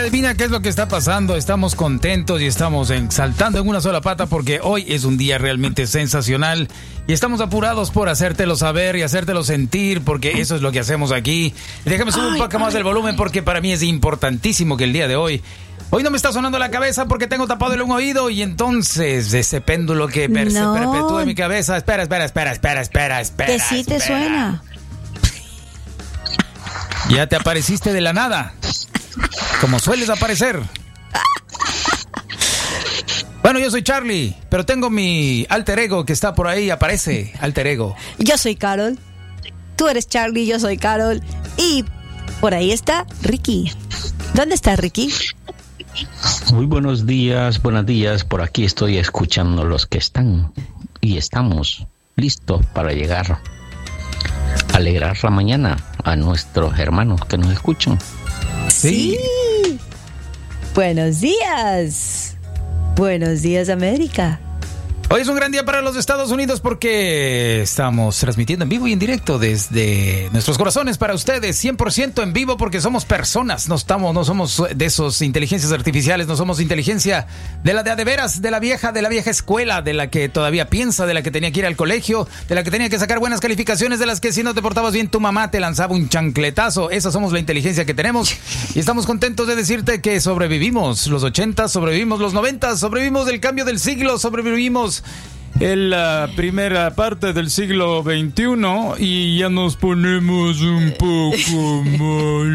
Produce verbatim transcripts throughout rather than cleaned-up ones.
adivina qué es lo que está pasando. Estamos contentos y estamos en, saltando en una sola pata porque hoy es un día realmente sensacional y estamos apurados por hacértelo saber y hacértelo sentir porque eso es lo que hacemos aquí. Déjame subir un poco más el volumen porque para mí es importantísimo que el día de hoy... Hoy no me está sonando la cabeza porque tengo tapado el un oído y entonces ese péndulo que per- no. se perpetúa en mi cabeza. Espera, espera, espera, espera, espera, espera. Que sí te espera. suena. Ya te apareciste de la nada. Como sueles aparecer. Bueno, yo soy Charlie, pero tengo mi alter ego que está por ahí, aparece, alter ego. Yo soy Carol. Tú eres Charlie, yo soy Carol. Y por ahí está Ricky. ¿Dónde está Ricky? Muy buenos días, buenos días. Por aquí estoy escuchando los que están y estamos listos para llegar a alegrar la mañana a nuestros hermanos que nos escuchan. Sí. sí. Buenos días. Buenos días, América. Hoy es un gran día para los Estados Unidos porque estamos transmitiendo en vivo y en directo desde nuestros corazones para ustedes, cien por ciento en vivo porque somos personas, no estamos, no somos de esos inteligencias artificiales, no somos inteligencia de la de a de veras, de la vieja, de la vieja escuela, de la que todavía piensa, de la que tenía que ir al colegio, de la que tenía que sacar buenas calificaciones, de las que si no te portabas bien tu mamá te lanzaba un chancletazo. Esa somos la inteligencia que tenemos y estamos contentos de decirte que sobrevivimos los ochentas, sobrevivimos los noventas, sobrevivimos el cambio del siglo, sobrevivimos en la primera parte del siglo veintiuno y ya nos ponemos un poco más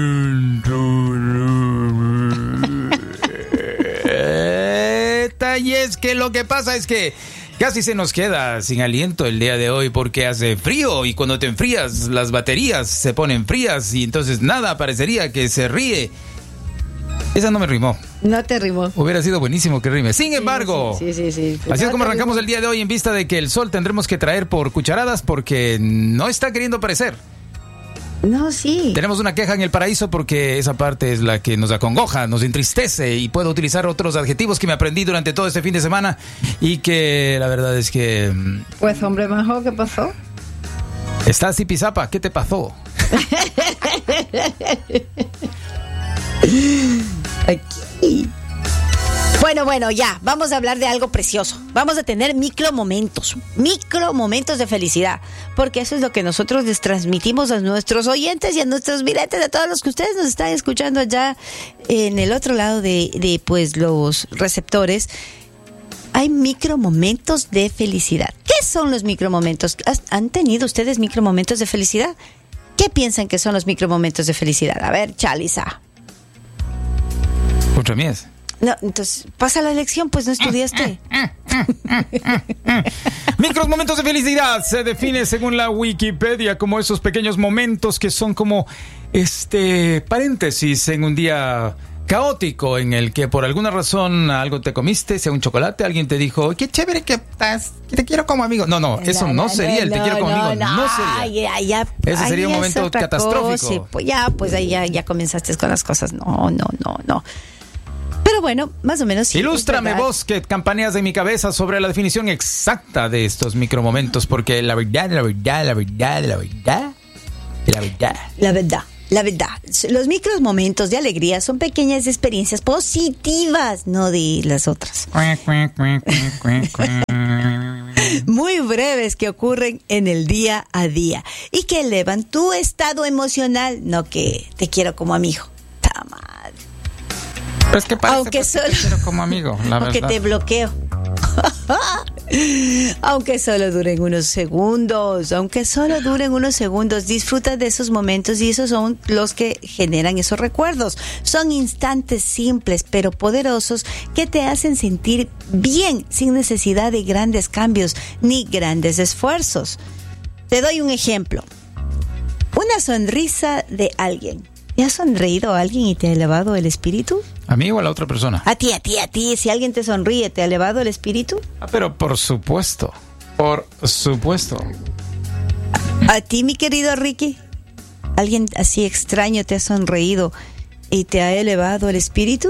lentos. Y es que lo que pasa es que casi se nos queda sin aliento el día de hoy porque hace frío y cuando te enfrías las baterías se ponen frías y entonces nada parecería que se ríe. Esa no me rimó. No te rimó. Hubiera sido buenísimo que rime. Sin embargo, sí, sí, sí, sí. así es no como arrancamos rimó. El día de hoy en vista de que el sol tendremos que traer por cucharadas porque no está queriendo aparecer. No, sí. Tenemos una queja en el paraíso porque esa parte es la que nos acongoja, nos entristece y puedo utilizar otros adjetivos que me aprendí durante todo este fin de semana y que la verdad es que... Pues hombre majo, ¿qué pasó? Estás zipizapa, ¿qué te pasó? Aquí. Bueno, bueno, ya, vamos a hablar de algo precioso. Vamos a tener micro momentos, micro momentos de felicidad, porque eso es lo que nosotros les transmitimos a nuestros oyentes y a nuestros videntes, a todos los que ustedes nos están escuchando allá en el otro lado de, de pues los receptores. Hay micro momentos de felicidad. ¿Qué son los micro momentos? ¿Han tenido ustedes micro momentos de felicidad? ¿Qué piensan que son los micro momentos de felicidad? A ver, Chalisa. Contra mí es. No, entonces, pasa la lección, pues no estudiaste. Micros momentos de felicidad se define según la Wikipedia como esos pequeños momentos que son como este paréntesis en un día caótico en el que por alguna razón algo te comiste, sea un chocolate, alguien te dijo, qué chévere que estás, que te quiero como amigo. No, no, eso no, no, no sería el no, te quiero como no, amigo, no, no sería. Ya, ya, Ese sería un momento catastrófico. Cosa, pues ya, pues ahí ya, ya comenzaste con las cosas. No, no, no, no. Pero bueno, más o menos sí. Ilústrame vos que campaneas en mi cabeza sobre la definición exacta de estos micromomentos, porque la verdad, la verdad, la verdad, la verdad, la verdad. La verdad, la verdad. Los micros momentos de alegría son pequeñas experiencias positivas, no de las otras. Muy breves que ocurren en el día a día y que elevan tu estado emocional, no que te quiero como amigo. Ta madre. Pero es que parece aunque pues, solo, que te quiero como amigo, la aunque verdad. te bloqueo. Aunque solo duren unos segundos, aunque solo duren unos segundos, disfruta de esos momentos y esos son los que generan esos recuerdos. Son instantes simples pero poderosos que te hacen sentir bien sin necesidad de grandes cambios ni grandes esfuerzos. Te doy un ejemplo. Una sonrisa de alguien. ¿Te ha sonreído a alguien y te ha elevado el espíritu? ¿A mí o a la otra persona? A ti, a ti, a ti. Si alguien te sonríe, ¿te ha elevado el espíritu? Ah, pero por supuesto. Por supuesto. ¿A ti, mi querido Ricky? ¿Alguien así extraño te ha sonreído y te ha elevado el espíritu?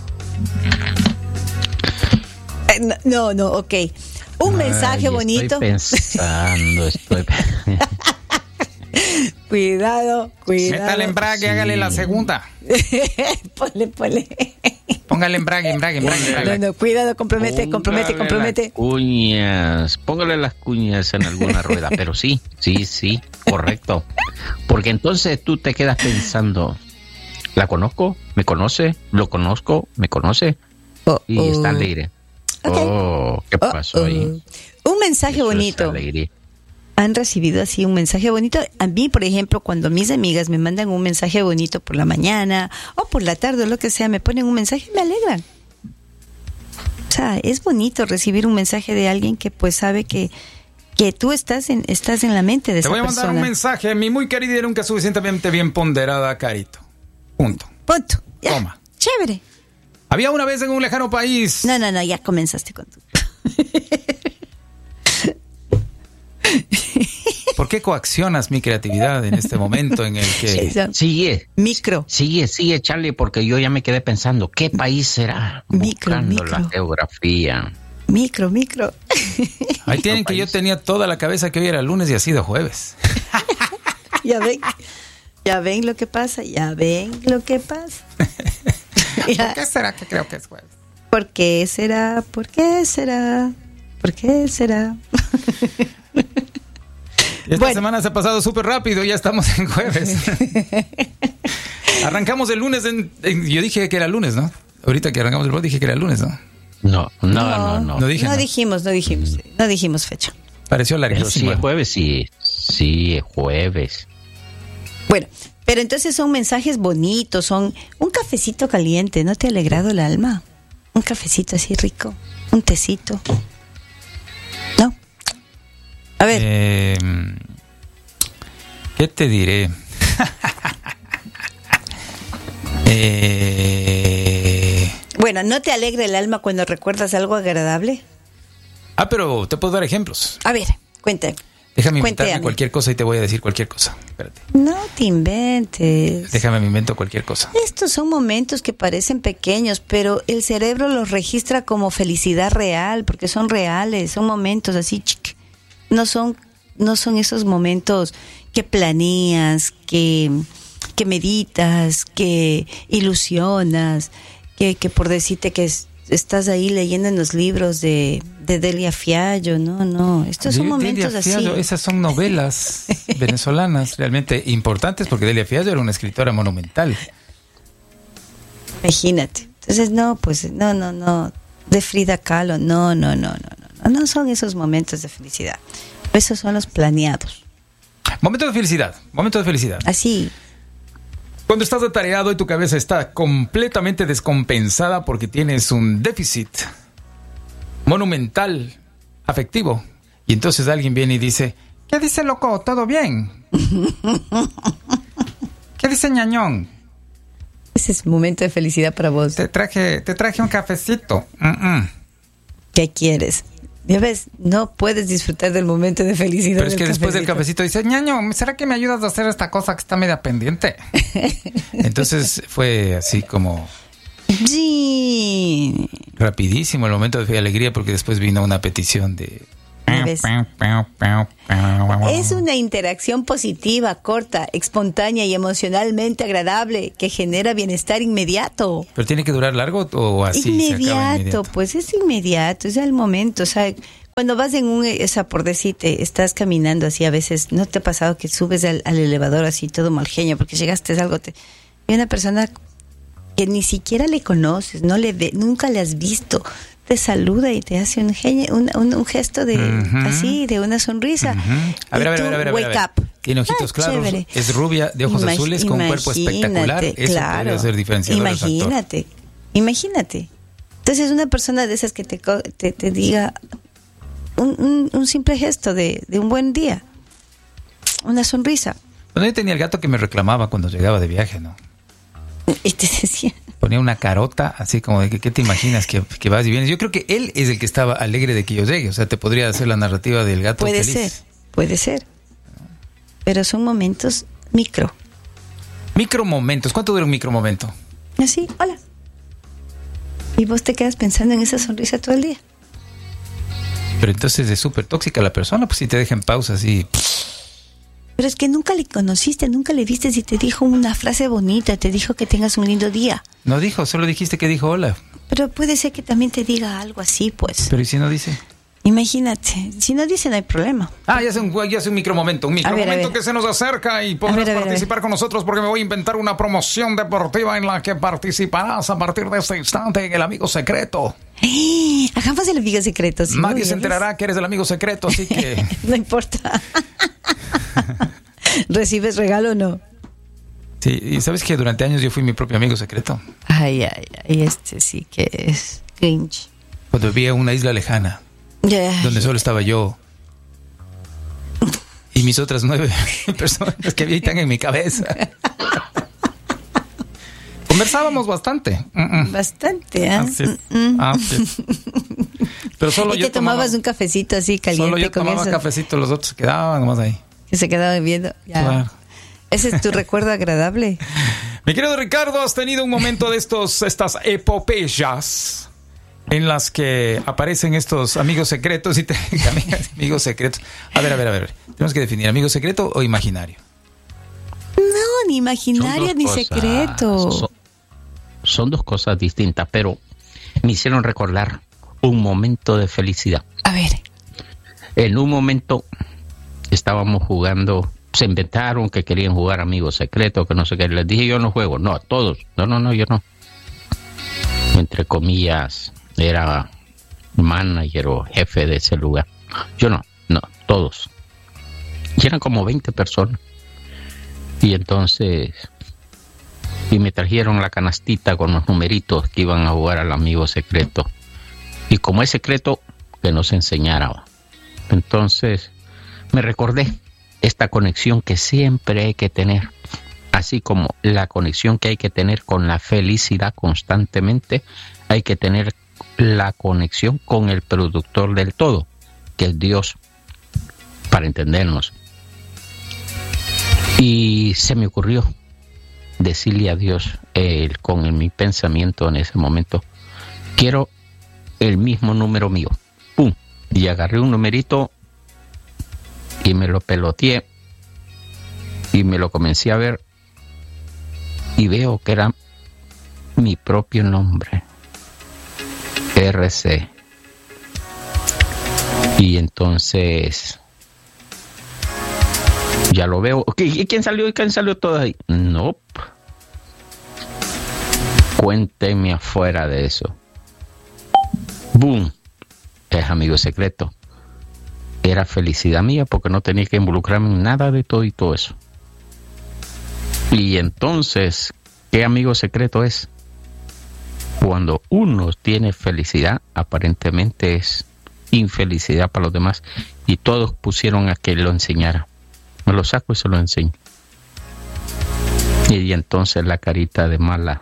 Eh, no, no, no, ok. Un Ay, mensaje bonito. Estoy pensando, estoy... cuidado, cuidado. Métale embrague, sí. Hágale la segunda. Ponle, ponle. Póngale embrague, embrague, embrague. embrague. No, no, cuidado, compromete, Póngale compromete, compromete. Las cuñas, póngale las cuñas en alguna rueda, pero sí, sí, sí, correcto. Porque entonces tú te quedas pensando, ¿la conozco? ¿Me conoce? ¿Lo conozco? ¿Me conoce? Oh, y oh. está alegre. Okay. Oh, ¿qué pasó oh, ahí? Oh. Un mensaje Eso bonito. ¿Han recibido así un mensaje bonito? A mí, por ejemplo, cuando mis amigas me mandan un mensaje bonito por la mañana o por la tarde o lo que sea, me ponen un mensaje y me alegran. O sea, es bonito recibir un mensaje de alguien que pues sabe que, que tú estás en, estás en la mente de esa persona. Te voy a mandar persona. un mensaje, mi muy querida y nunca suficientemente bien ponderada, Carito. Punto. Punto. Ya. Toma. Chévere. Había una vez en un lejano país. No, no, no, ya comenzaste con tu... ¿Por qué coaccionas mi creatividad en este momento en el que... Sigue. Micro. Sigue, sigue, Charlie, porque yo ya me quedé pensando, ¿qué país será? Micro, Buscando micro. la geografía. Micro, micro. Ahí tienen que yo tenía toda la cabeza que hoy era lunes y ha sido jueves. Ya ven, ya ven lo que pasa, ya ven lo que pasa. ¿Por qué será que creo que es jueves? ¿Por qué será? ¿Por qué será? ¿Por qué será? Esta bueno. semana se ha pasado súper rápido, ya estamos en jueves. Arrancamos el lunes, en, en, yo dije que era lunes, ¿no? Ahorita que arrancamos el blog dije que era lunes, ¿no? No, no, no, no. No, no, dije, no, no. dijimos, no dijimos, no dijimos fecha. Pareció larguísimo. Sí, es jueves, sí, sí, es jueves. Bueno, pero entonces son mensajes bonitos, son un cafecito caliente, ¿no te ha alegrado el alma? Un cafecito así rico, un tecito. ¿No? A ver. Eh, ¿Qué te diré? eh, bueno, ¿no te alegra el alma cuando recuerdas algo agradable? Ah, pero te puedo dar ejemplos. A ver, cuéntame. Déjame inventarme cualquier cosa y te voy a decir cualquier cosa. Espérate. No te inventes. Déjame me invento cualquier cosa. Estos son momentos que parecen pequeños, pero el cerebro los registra como felicidad real, porque son reales, son momentos así, chic. No son, no son esos momentos que planeas, que, que meditas, que ilusionas, que, que por decirte que es, estás ahí leyendo en los libros de, de Delia Fiallo, no, no, estos son de, momentos Delia Fiallo, así. Esas son novelas venezolanas realmente importantes porque Delia Fiallo era una escritora monumental. Imagínate. Entonces, no, pues, no, no, no, de Frida Kahlo, no, no, no, no, no, no son esos momentos de felicidad, esos son los planeados. Momentos de felicidad, momentos de felicidad. Así. Cuando estás atareado y tu cabeza está completamente descompensada porque tienes un déficit monumental, afectivo, y entonces alguien viene y dice, ¿qué dice loco? ¿Todo bien? ¿Qué dice ñañón? Ese es un momento de felicidad para vos. Te traje, te traje un cafecito. Mm-mm. ¿Qué quieres? Ya ves, no puedes disfrutar del momento de felicidad. Pero es que después del cafecito dice, ñaño, ¿será que me ayudas a hacer esta cosa que está media pendiente? Entonces fue así como... Sí. Rapidísimo el momento de alegría porque después vino una petición de... Es una interacción positiva, corta, espontánea y emocionalmente agradable que genera bienestar inmediato. ¿Pero tiene que durar largo o así? Inmediato, se acaba inmediato? Pues es inmediato, es el momento. O sea, cuando vas en un, o sea, por decirte, estás caminando así a veces, ¿no te ha pasado que subes al, al elevador así todo mal genio porque llegaste a algo? Te, hay una persona que ni siquiera le conoces, no le ve, nunca le has visto, te saluda y te hace un, genio, un, un, un gesto de uh-huh. así, de una sonrisa. Uh-huh. A ver, a ver, a ver, a ver, wake a ver. Up. Tiene ojitos ah, claros, chévere. Es rubia, de ojos Imag- azules, con un cuerpo espectacular. Eso claro, podría ser diferenciador. Imagínate, imagínate. Entonces una persona de esas que te, te, te diga un, un, un simple gesto de, de un buen día, una sonrisa. Bueno, yo tenía el gato que me reclamaba cuando llegaba de viaje, ¿no? Y te decía... Ponía una carota, así como de que, ¿qué te imaginas que, que vas y vienes? Yo creo que él es el que estaba alegre de que yo llegue. O sea, te podría hacer la narrativa del gato puede feliz. Puede ser, puede ser. Pero son momentos micro. Micro momentos. ¿Cuánto dura un micro momento? Así, hola. Y vos te quedas pensando en esa sonrisa todo el día. Pero entonces es súper tóxica la persona, pues si te deja en pausa así... Pero Pero es que nunca le conociste, nunca le viste y te dijo una frase bonita, te dijo que tengas un lindo día. No dijo, solo dijiste que dijo hola. Pero puede ser que también te diga algo así, pues. Pero ¿y si no dice? Imagínate, si no dice no hay problema. Ah, ya es un, ya es un micromomento, un micromomento que se nos acerca y podrás a ver, a ver, participar con nosotros porque me voy a inventar una promoción deportiva en la que participarás a partir de este instante en el amigo secreto. ¡Eh! Hagamos el amigo secreto. ¿Sí? Nadie se enterará que eres el amigo secreto, así que... No importa. ¿Recibes regalo o no? Sí, y sabes que durante años yo fui mi propio amigo secreto. Ay, ay, ay, este sí que es cringe. Cuando vivía en una isla lejana. Yeah. Donde solo estaba yo y mis otras nueve personas que habitan en mi cabeza. Conversábamos bastante. Mm-mm. Bastante, ¿eh? Así es. Así es. Pero solo y yo te tomabas tomaba, un cafecito así caliente. Solo yo con tomaba eso, cafecito, los otros quedaban nomás ahí. Que se quedaban viendo. Ya. Claro. Ese es tu recuerdo agradable. Mi querido Ricardo, ¿has tenido un momento de estos, estas epopeyas en las que aparecen estos amigos secretos y te, amigos secretos? A ver, a ver, a ver. Tenemos que definir, ¿amigo secreto o imaginario? No, ni imaginario ni cosas, secreto. Son, son dos cosas distintas, pero me hicieron recordar un momento de felicidad. A ver. En un momento estábamos jugando, se inventaron que querían jugar amigos secretos, que no sé qué. Les dije, yo no juego. No, a todos. No, no, no, yo no. Entre comillas, era manager o jefe de ese lugar. Yo no, no, todos. Y eran como veinte personas. Y entonces, y me trajeron la canastita con los numeritos que iban a jugar al amigo secreto. Y como es secreto, que no se enseñara. Entonces, me recordé esta conexión que siempre hay que tener. Así como la conexión que hay que tener con la felicidad constantemente, hay que tener la conexión con el productor del todo, que es Dios, para entendernos. Y se me ocurrió decirle a Dios, eh, con el, mi pensamiento en ese momento, quiero el mismo número mío. ¡Pum! Y agarré un numerito y me lo peloteé y me lo comencé a ver y veo que era mi propio nombre, R C. Y entonces ya lo veo. ¿Y quién salió? ¿Y quién salió todo ahí? No. Nope. Cuénteme afuera de eso. ¡Boom! Es amigo secreto. Era felicidad mía porque no tenía que involucrarme en nada de todo y todo eso. Y entonces, ¿qué amigo secreto es? Cuando uno tiene felicidad, aparentemente es infelicidad para los demás. Y todos pusieron a que lo enseñara. Me lo saco y se lo enseño. Y, y entonces la carita de mala.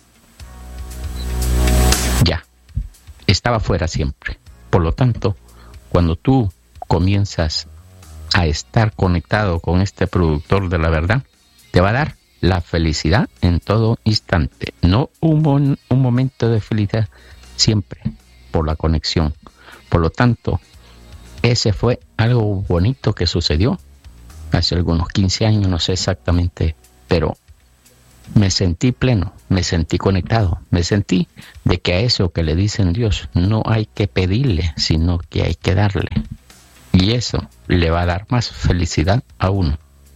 Ya. Estaba fuera siempre. Por lo tanto, cuando tú comienzas a estar conectado con este productor de la verdad, te va a dar la felicidad en todo instante. No un, mon, un momento de felicidad, siempre por la conexión. Por lo tanto, ese fue algo bonito que sucedió hace algunos quince años, no sé exactamente, pero me sentí pleno, me sentí conectado, me sentí de que a eso que le dicen Dios no hay que pedirle, sino que hay que darle. Y eso le va a dar más felicidad a uno.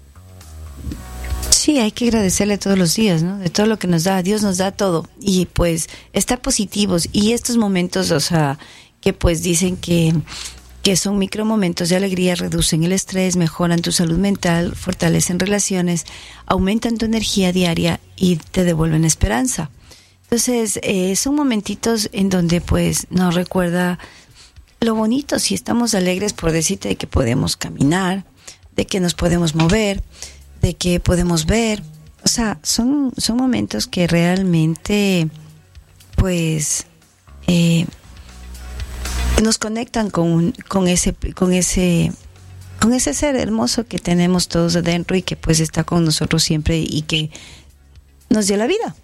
Sí, hay que agradecerle todos los días, ¿no? De todo lo que nos da, Dios nos da todo. Y pues estar positivos. Y estos momentos, o sea, que pues dicen que, que son micromomentos de alegría, reducen el estrés, mejoran tu salud mental, fortalecen relaciones, aumentan tu energía diaria y te devuelven esperanza. Entonces, eh, son momentitos en donde pues nos recuerda lo bonito, si estamos alegres por decirte de que podemos caminar, de que nos podemos mover, de que podemos ver. O sea, son, son momentos que realmente pues eh, nos conectan con, con ese con ese con ese ser hermoso que tenemos todos adentro y que pues está con nosotros siempre y que nos dio la vida,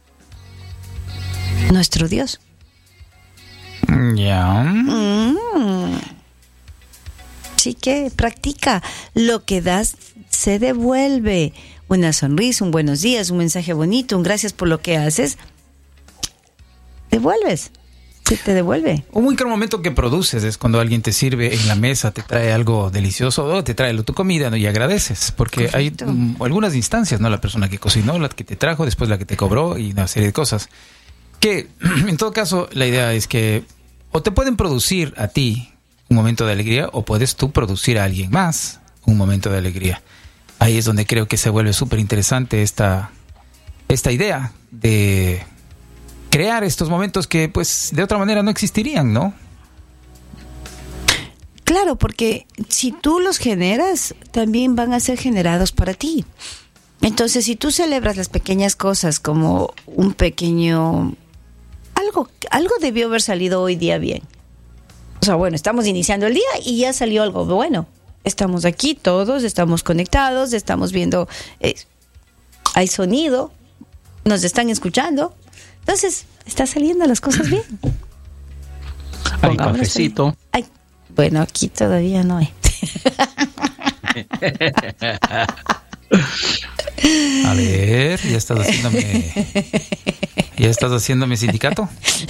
nuestro Dios. Ya. Yeah. Mm. Así que practica lo que das, se devuelve. Una sonrisa, un buenos días, un mensaje bonito, un gracias por lo que haces. Devuelves. Sí, te devuelve. Un micromomento que produces es cuando alguien te sirve en la mesa, te trae algo delicioso o te trae tu comida, ¿no? Y agradeces. Porque Correcto. hay um, algunas instancias, ¿no? La persona que cocinó, la que te trajo, después la que te cobró y una serie de cosas. Que, en todo caso, la idea es que o te pueden producir a ti un momento de alegría o puedes tú producir a alguien más un momento de alegría. Ahí es donde creo que se vuelve súper interesante esta, esta idea de crear estos momentos que pues de otra manera no existirían, ¿no? Claro, porque si tú los generas, también van a ser generados para ti. Entonces, si tú celebras las pequeñas cosas como un pequeño... Algo, algo debió haber salido hoy día bien. O sea, bueno, estamos iniciando el día y ya salió algo bueno. Estamos aquí todos, estamos conectados, estamos viendo... Eh, hay sonido, nos están escuchando. Entonces, está saliendo las cosas bien. Hay cafecito. Ay, bueno, aquí todavía no hay. A ver, ya estás haciéndome... ¿Ya estás haciéndome sindicato?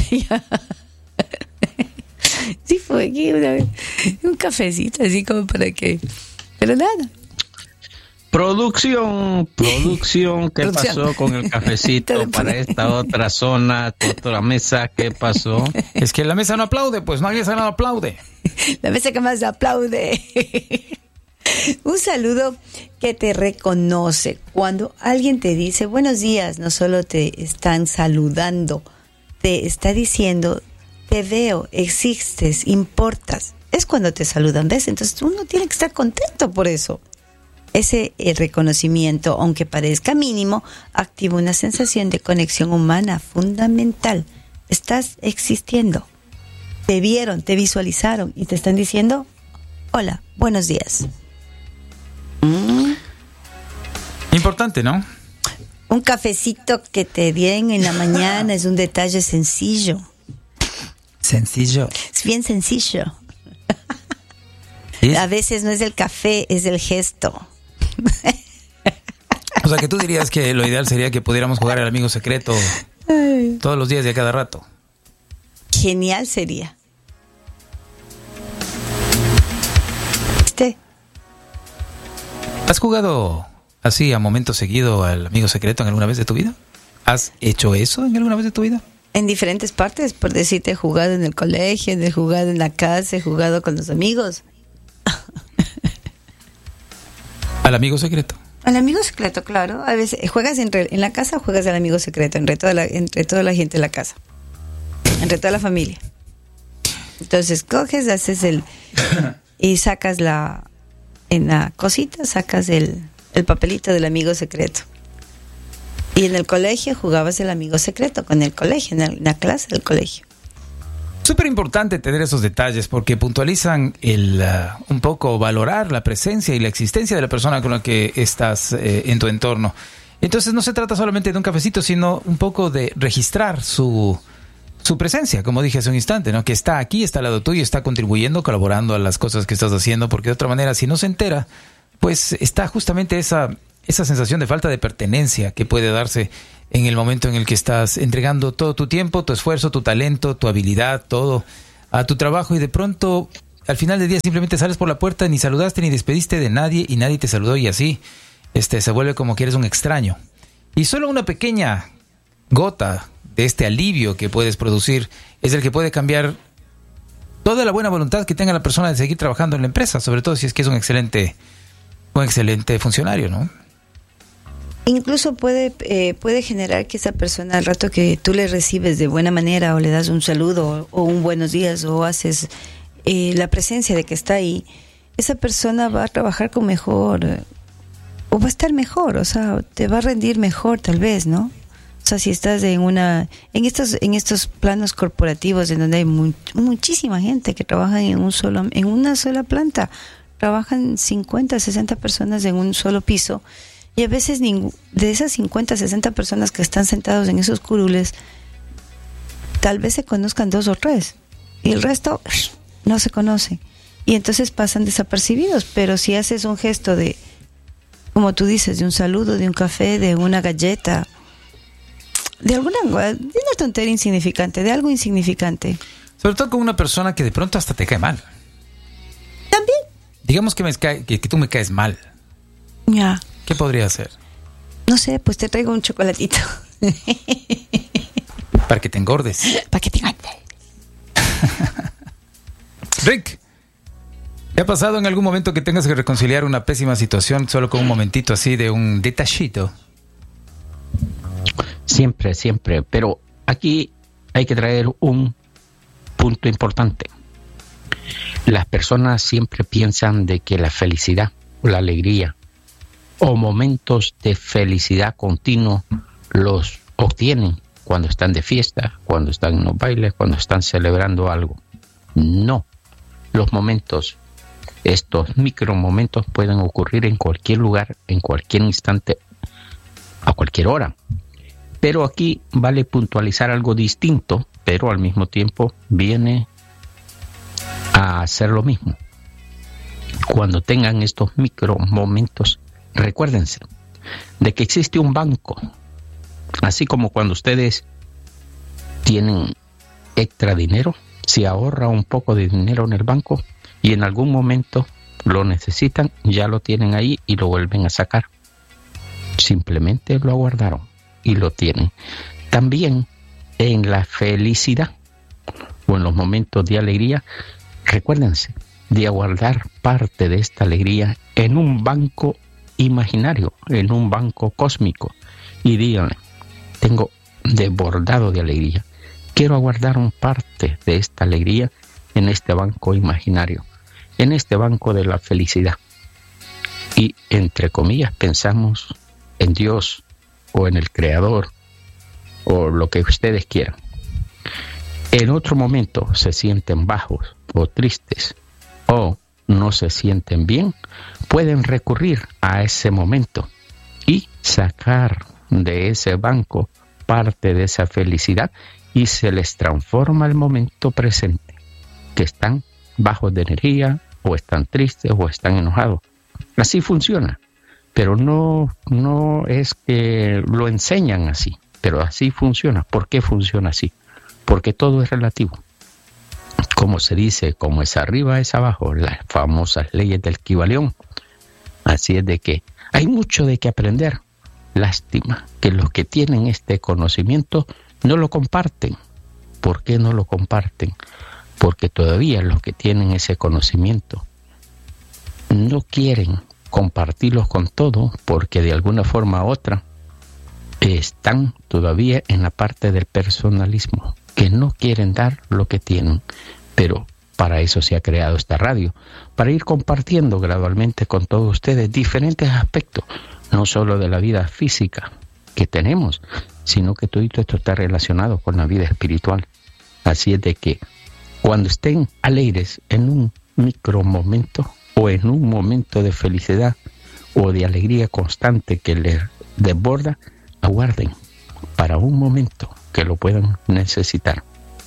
Sí, fue aquí una vez. Un cafecito, así como para que... Pero nada. Producción, producción, ¿qué pasó con el cafecito para esta otra zona, otra mesa? ¿Qué pasó? Es que la mesa no aplaude, pues nadie se no aplaude. La mesa que más aplaude. Un saludo que te reconoce. Cuando alguien te dice buenos días, no solo te están saludando, te está diciendo te veo, existes, importas. Es cuando te saludan, ¿ves? Entonces uno tiene que estar contento por eso. Ese el reconocimiento, aunque parezca mínimo, activa una sensación de conexión humana fundamental. Estás existiendo. Te vieron, te visualizaron y te están diciendo, hola, buenos días. Mm. Importante, ¿no? Un cafecito que te den en la mañana es un detalle sencillo. Sencillo. Es bien sencillo. ¿Sí? A veces no es el café, es el gesto. O sea, que tú dirías que lo ideal sería que pudiéramos jugar al amigo secreto Ay. todos los días y a cada rato. Genial sería. ¿Este? ¿Has jugado así a momento seguido al amigo secreto en alguna vez de tu vida? ¿Has hecho eso en alguna vez de tu vida? En diferentes partes, por decirte, he jugado en el colegio, he jugado en la casa, he jugado con los amigos. ¿Al amigo secreto? Al amigo secreto, claro. A veces juegas entre, en la casa, juegas al amigo secreto, entre toda la, entre toda la gente de la casa, entre toda la familia. Entonces coges, haces el y sacas la en la cosita, sacas el, el papelito del amigo secreto. Y en el colegio jugabas el amigo secreto con el colegio, en, el, en la clase del colegio. Súper importante tener esos detalles porque puntualizan el uh, un poco valorar la presencia y la existencia de la persona con la que estás eh, en tu entorno. Entonces no se trata solamente de un cafecito, sino un poco de registrar su, su presencia, como dije hace un instante, ¿no? Que está aquí, está al lado tuyo, está contribuyendo, colaborando a las cosas que estás haciendo, porque de otra manera, si no se entera, pues está justamente esa, esa sensación de falta de pertenencia que puede darse en el momento en el que estás entregando todo tu tiempo, tu esfuerzo, tu talento, tu habilidad, todo a tu trabajo y de pronto al final del día simplemente sales por la puerta, ni saludaste ni despediste de nadie y nadie te saludó y así este se vuelve como que eres un extraño. Y solo una pequeña gota de este alivio que puedes producir es el que puede cambiar toda la buena voluntad que tenga la persona de seguir trabajando en la empresa, sobre todo si es que es un excelente, un excelente funcionario, ¿no? Incluso puede eh, puede generar que esa persona al rato que tú le recibes de buena manera o le das un saludo o, o un buenos días o haces eh, la presencia de que está ahí, esa persona va a trabajar con mejor eh, o va a estar mejor, o sea, te va a rendir mejor tal vez, ¿no? O sea, si estás en una en estos en estos planos corporativos en donde hay mu- muchísima gente que trabaja en un solo en una sola planta, trabajan cincuenta, sesenta personas en un solo piso. Y a veces ningú- de esas cincuenta, sesenta personas que están sentados en esos curules, tal vez se conozcan dos o tres. Y el resto no se conoce. Y entonces pasan desapercibidos. Pero si haces un gesto de como tú dices, de un saludo, de un café, de una galleta, de alguna de una tontería insignificante, de algo insignificante. Sobre todo con una persona que de pronto hasta te cae mal. También. Digamos que, me cae, que, que tú me caes mal. Ya. ¿Qué podría hacer? No sé, pues te traigo un chocolatito. Para que te engordes. Para que te engordes. Rick, ¿te ha pasado en algún momento que tengas que reconciliar una pésima situación solo con un momentito así de un detallito? Siempre, siempre. Pero aquí hay que traer un punto importante. Las personas siempre piensan de que la felicidad o la alegría o momentos de felicidad continuo los obtienen cuando están de fiesta, cuando están en los bailes, cuando están celebrando algo. No. Los momentos, estos micromomentos pueden ocurrir en cualquier lugar, en cualquier instante, a cualquier hora. Pero aquí vale puntualizar algo distinto, pero al mismo tiempo viene a hacer lo mismo. Cuando tengan estos micromomentos, recuérdense de que existe un banco, así como cuando ustedes tienen extra dinero, si ahorra un poco de dinero en el banco y en algún momento lo necesitan, ya lo tienen ahí y lo vuelven a sacar. Simplemente lo aguardaron y lo tienen. También en la felicidad o en los momentos de alegría, recuérdense de aguardar parte de esta alegría en un banco imaginario, en un banco cósmico, y díganle: tengo desbordado de alegría, quiero aguardar un parte de esta alegría en este banco imaginario, en este banco de la felicidad. Y entre comillas pensamos en Dios o en el Creador o lo que ustedes quieran. En otro momento se sienten bajos o tristes o no se sienten bien, pueden recurrir a ese momento y sacar de ese banco parte de esa felicidad y se les transforma el momento presente, que están bajos de energía o están tristes o están enojados. Así funciona, pero no, no es que lo enseñan así, pero así funciona. ¿Por qué funciona así? Porque todo es relativo. Como se dice, como es arriba es abajo, las famosas leyes del Kybalión. Así es de que hay mucho de qué aprender. Lástima que los que tienen este conocimiento no lo comparten. ¿Por qué no lo comparten? Porque todavía los que tienen ese conocimiento no quieren compartirlos con todos, porque de alguna forma u otra están todavía en la parte del personalismo, que no quieren dar lo que tienen. Pero para eso se ha creado esta radio, para ir compartiendo gradualmente con todos ustedes diferentes aspectos, no solo de la vida física que tenemos, sino que todo esto está relacionado con la vida espiritual. Así es de que cuando estén alegres en un micro momento o en un momento de felicidad o de alegría constante que les desborda, aguarden para un momento que lo puedan necesitar.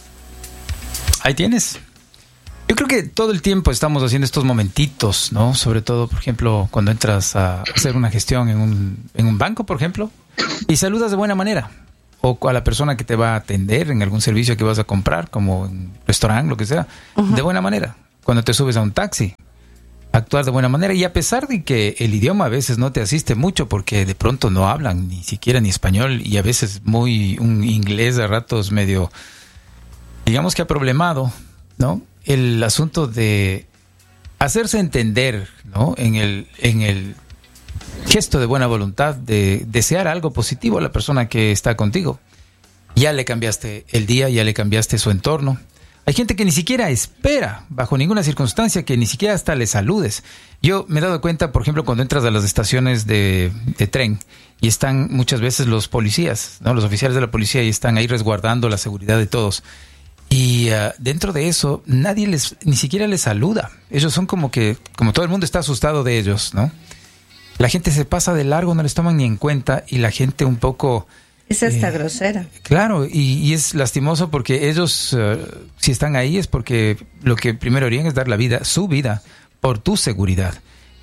Ahí tienes. Yo creo que todo el tiempo estamos haciendo estos momentitos, ¿no? Sobre todo, por ejemplo, cuando entras a hacer una gestión en un, en un banco, por ejemplo, y saludas de buena manera. O a la persona que te va a atender en algún servicio que vas a comprar, como en un restaurante, lo que sea, uh-huh. de buena manera. Cuando te subes a un taxi, actuar de buena manera. Y a pesar de que el idioma a veces no te asiste mucho, porque de pronto no hablan ni siquiera ni español, y a veces muy un inglés a ratos medio, digamos que ha problemado, ¿no? El asunto de hacerse entender, ¿no? En el, en el gesto de buena voluntad, de desear algo positivo a la persona que está contigo. Ya le cambiaste el día, ya le cambiaste su entorno. Hay gente que ni siquiera espera, bajo ninguna circunstancia, que ni siquiera hasta le saludes. Yo me he dado cuenta, por ejemplo, cuando entras a las estaciones de, de tren y están muchas veces los policías, ¿no? Los oficiales de la policía, y están ahí resguardando la seguridad de todos. Y uh, dentro de eso, nadie les, ni siquiera les saluda. Ellos son como que, como todo el mundo está asustado de ellos, ¿no? La gente se pasa de largo, no les toman ni en cuenta, y la gente un poco... Es hasta eh, grosera. Claro, y, y es lastimoso porque ellos, uh, si están ahí, es porque lo que primero harían es dar la vida, su vida, por tu seguridad.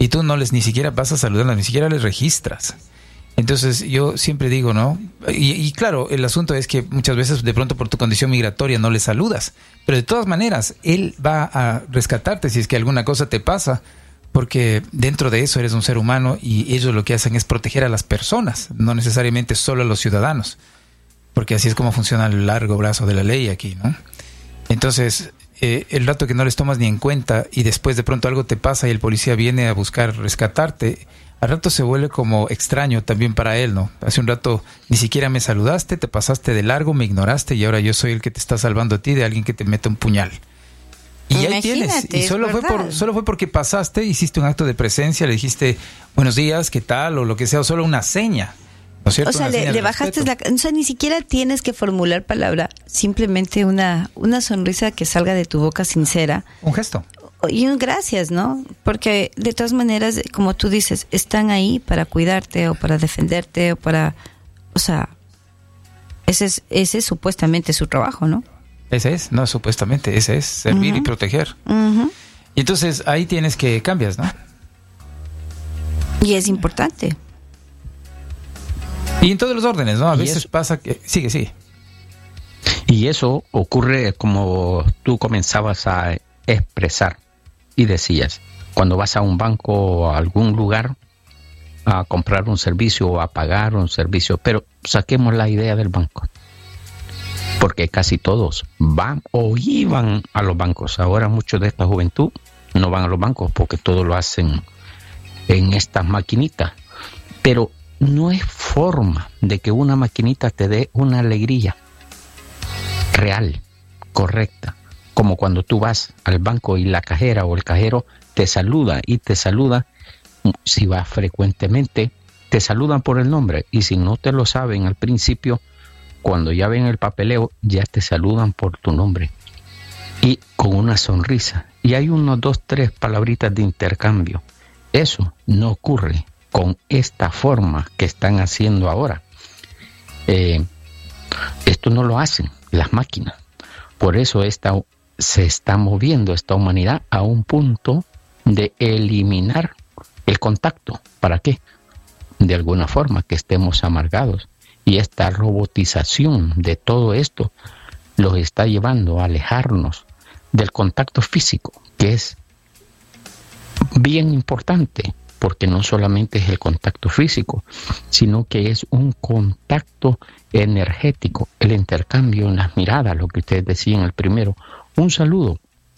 y tú no les ni siquiera vas a saludarlas, ni siquiera les registras. Entonces yo siempre digo, ¿no? Y, y claro, el asunto es que muchas veces de pronto por tu condición migratoria no le saludas, pero de todas maneras él va a rescatarte si es que alguna cosa te pasa, porque dentro de eso eres un ser humano y ellos lo que hacen es proteger a las personas, no necesariamente solo a los ciudadanos, porque así es como funciona el largo brazo de la ley aquí, ¿no? Entonces, eh, el rato que no les tomas ni en cuenta y después de pronto algo te pasa y el policía viene a buscar rescatarte, al rato se vuelve como extraño también para él, ¿no? Hace un rato ni siquiera me saludaste, te pasaste de largo, me ignoraste y ahora yo soy el que te está salvando a ti de alguien que te mete un puñal. Y ahí tienes. Y solo fue por, solo fue porque pasaste, hiciste un acto de presencia, le dijiste buenos días, ¿qué tal? O lo que sea, o solo una seña. ¿No es cierto? O sea, le, le bajaste la... O sea, ni siquiera tienes que formular palabra, simplemente una, una sonrisa que salga de tu boca sincera. Un gesto. Y un gracias, ¿no? Porque de todas maneras, como tú dices, están ahí para cuidarte o para defenderte o para... O sea, ese es, ese es supuestamente su trabajo, ¿no? Ese es, no, supuestamente, ese es, servir uh-huh. y proteger. Uh-huh. Y entonces ahí tienes que cambias, ¿no? Y es importante. Y en todos los órdenes, ¿no? A veces eso pasa que... Sigue, sigue. Y eso ocurre como tú comenzabas a expresar y decías, cuando vas a un banco o a algún lugar a comprar un servicio o a pagar un servicio, pero saquemos la idea del banco. Porque casi todos van o iban a los bancos. Ahora muchos de esta juventud no van a los bancos porque todo lo hacen en estas maquinitas. Pero no es forma de que una maquinita te dé una alegría real, correcta. Como cuando tú vas al banco y la cajera o el cajero te saluda y te saluda, si vas frecuentemente, te saludan por el nombre. Y si no te lo saben al principio, cuando ya ven el papeleo, ya te saludan por tu nombre. Y con una sonrisa. Y hay unos dos, tres palabritas de intercambio. Eso no ocurre con esta forma que están haciendo ahora. Eh, esto no lo hacen las máquinas. Por eso esta, se está moviendo esta humanidad a un punto de eliminar el contacto. ¿Para qué? De alguna forma que estemos amargados. Y esta robotización de todo esto los está llevando a alejarnos del contacto físico, que es bien importante, porque no solamente es el contacto físico, sino que es un contacto energético, el intercambio en las miradas, lo que ustedes decían el primero, un saludo.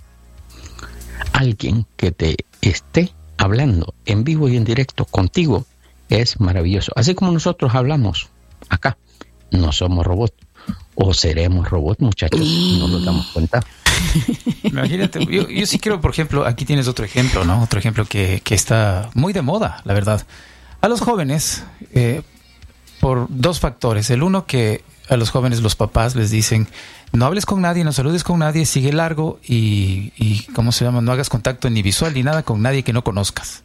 Alguien que te esté hablando en vivo y en directo contigo es maravilloso. Así como nosotros hablamos acá, no somos robots, o seremos robots, muchachos, no nos damos cuenta. Imagínate, yo, yo sí creo, por ejemplo, aquí tienes otro ejemplo, ¿no? Otro ejemplo que, que está muy de moda, la verdad. A los jóvenes, eh, por dos factores. El uno, que a los jóvenes los papás les dicen, no hables con nadie, no saludes con nadie, sigue largo y, y ¿cómo se llama? No hagas contacto ni visual ni nada con nadie que no conozcas.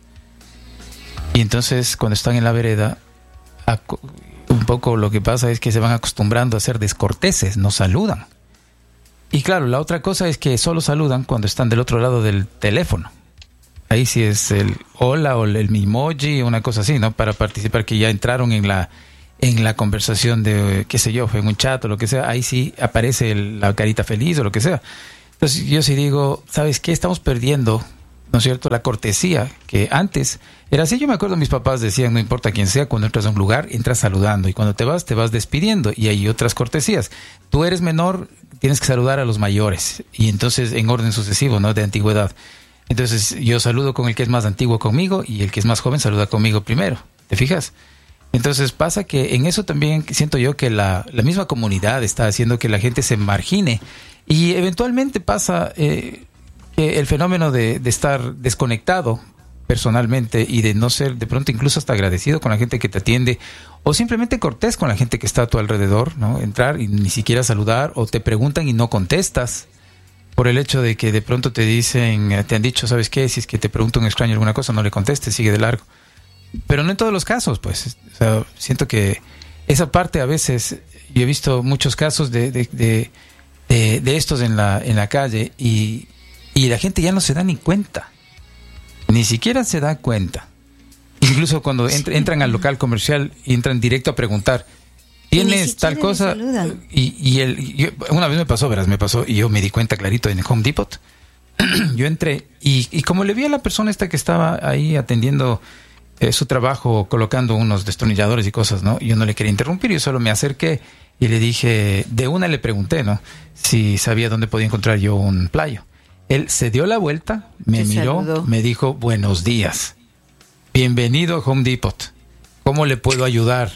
Y entonces, cuando están en la vereda, a, un poco lo que pasa es que se van acostumbrando a ser descorteses, no saludan. Y claro, la otra cosa es que solo saludan cuando están del otro lado del teléfono. Ahí sí es el hola o el, el emoji, una cosa así, ¿no? Para participar, que ya entraron en la en la conversación de, qué sé yo, en un chat o lo que sea. Ahí sí aparece el, la carita feliz o lo que sea. Entonces yo sí digo, ¿sabes qué? Estamos perdiendo, ¿no es cierto?, la cortesía, que antes era así. Yo me acuerdo, mis papás decían, no importa quién sea, cuando entras a un lugar, entras saludando, y cuando te vas, te vas despidiendo, y hay otras cortesías. Tú eres menor, tienes que saludar a los mayores, y entonces en orden sucesivo, ¿no?, de antigüedad. Entonces yo saludo con el que es más antiguo conmigo, y el que es más joven saluda conmigo primero, ¿te fijas? Entonces pasa que en eso también siento yo que la, la misma comunidad está haciendo que la gente se margine, y eventualmente pasa eh, que el fenómeno de, de estar desconectado personalmente y de no ser de pronto incluso hasta agradecido con la gente que te atiende, o simplemente cortés con la gente que está a tu alrededor, ¿no? Entrar y ni siquiera saludar, o te preguntan y no contestas por el hecho de que de pronto te dicen, te han dicho, ¿sabes qué? Si es que te pregunta un extraño alguna cosa, no le contestes, sigue de largo. Pero no en todos los casos, pues. O sea, siento que esa parte a veces, yo he visto muchos casos de, de, de, de, de estos en la, en la calle, y, y la gente ya no se da ni cuenta. ni siquiera se da cuenta. Incluso cuando sí. entr- entran al local comercial y entran directo a preguntar, ¿tienes tal cosa? Y, y, el, y una vez me pasó, verás, me pasó, y yo me di cuenta clarito en el Home Depot. Yo entré y, y como le vi a la persona esta que estaba ahí atendiendo eh, su trabajo, colocando unos destornilladores y cosas, ¿no? Yo no le quería interrumpir, yo solo me acerqué y le dije, de una le pregunté, ¿no? Si sabía dónde podía encontrar yo un playo. Él se dio la vuelta, me Te miró, saludó. me dijo, buenos días, bienvenido a Home Depot, ¿cómo le puedo ayudar?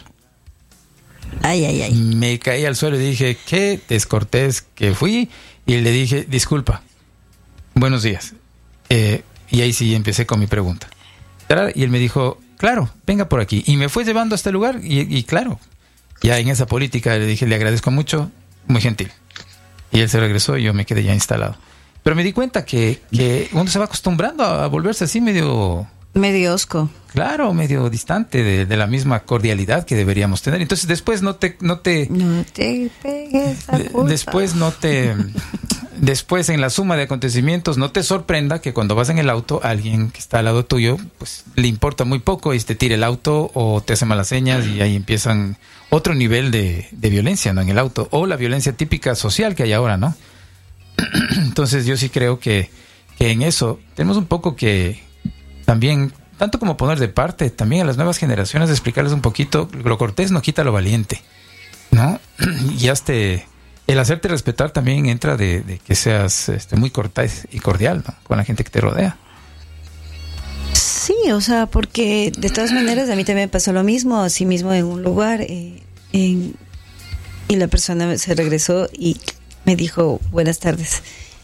Ay, ay, ay. Me caí al suelo y dije, qué descortés que fui, y le dije, disculpa, buenos días. Eh, y ahí sí empecé con mi pregunta. Y él me dijo, claro, venga por aquí. Y me fue llevando a este lugar y, y claro, ya en esa política le dije, le agradezco mucho, muy gentil. Y él se regresó y yo me quedé ya instalado. Pero me di cuenta que, que uno se va acostumbrando a, a volverse así medio... Medio osco. Claro, medio distante de, de la misma cordialidad que deberíamos tener. Entonces después no te... No te, no te pegues a culpa. Después no te... Después en la suma de acontecimientos no te sorprenda que cuando vas en el auto alguien que está al lado tuyo pues le importa muy poco y te tira el auto o te hace malas señas y ahí empiezan otro nivel de, de violencia, ¿no? En el auto, o la violencia típica social que hay ahora, ¿no? Entonces yo sí creo que, que en eso tenemos un poco que también, tanto como poner de parte, también a las nuevas generaciones explicarles un poquito, lo cortés no quita lo valiente, ¿no? Y hasta el hacerte respetar también entra de, de que seas este, muy cortés y cordial, ¿no? Con la gente que te rodea. Sí, o sea, porque de todas maneras a mí también me pasó lo mismo, así mismo en un lugar, eh, en, y la persona se regresó y me dijo buenas tardes.